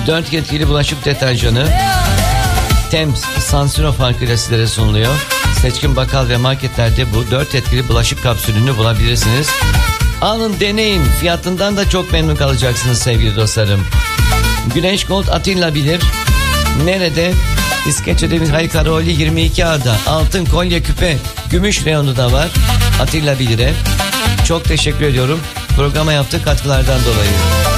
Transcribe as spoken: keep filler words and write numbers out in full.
dört yetkili bulaşık deterjanı Thames Sansiro farkıyla sizlere sunuluyor. Seçkin bakkal ve marketlerde bu dört etkili bulaşık kapsülünü bulabilirsiniz. Alın deneyin, fiyatından da çok memnun kalacaksınız sevgili dostlarım. Güneş Gold Atilla bilir. Nerede? İskeçe'de bir Haykaroli yirmi iki A'da altın kolye küpe gümüş reyonu da var. Atilla Bilir'e çok teşekkür ediyorum programa yaptığı katkılardan dolayı.